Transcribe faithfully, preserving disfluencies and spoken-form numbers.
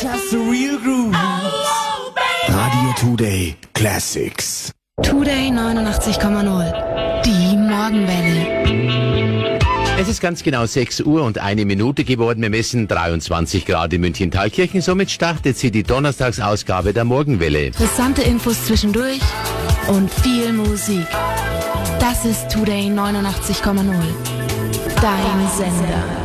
just the real groove. Radio Today Classics. Today neunundachtzig Komma null. Die Morgenwelle. Es ist ganz genau sechs Uhr und eine Minute geworden. Wir messen dreiundzwanzig Grad in München-Thalkirchen. Somit startet sie die Donnerstagsausgabe der Morgenwelle. Interessante Infos zwischendurch und viel Musik. Das ist Today neunundachtzig Komma null. Dein Sender.